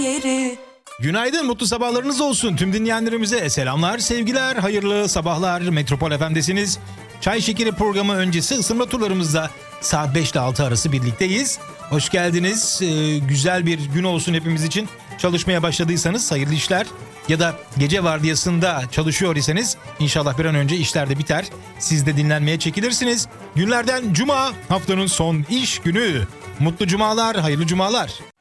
yeri. Günaydın, mutlu sabahlarınız olsun. Tüm dinleyenlerimize selamlar, sevgiler, hayırlı sabahlar. Metropol FM'desiniz. Çay Şekeri programı öncesi ısınma turlarımızda saat 5 ile 6 arası birlikteyiz. Hoş geldiniz. Güzel bir gün olsun hepimiz için. Çalışmaya başladıysanız hayırlı işler. Ya da gece vardiyasında çalışıyor iseniz inşallah bir an önce işler de biter. Siz de dinlenmeye çekilirsiniz. Günlerden cuma, haftanın son iş günü. Mutlu cumalar, hayırlı cumalar.